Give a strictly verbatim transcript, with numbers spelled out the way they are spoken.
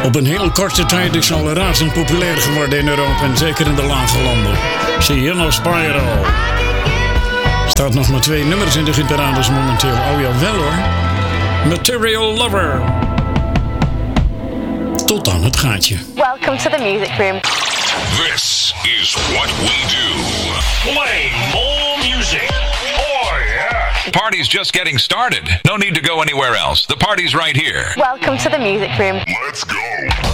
Op een heel korte tijd is al razend populair geworden in Europa en zeker in de lage landen. Cielo Spyro. Staat nog maar twee nummers in de hitparades momenteel. Oh ja, wel hoor. Material Lover. Tot aan het gaatje. Welcome to the music room. This is what we do. Play more music. Oh yeah. Party's just getting started. No need to go anywhere else. The party's right here. Welcome to the music room. Let's go.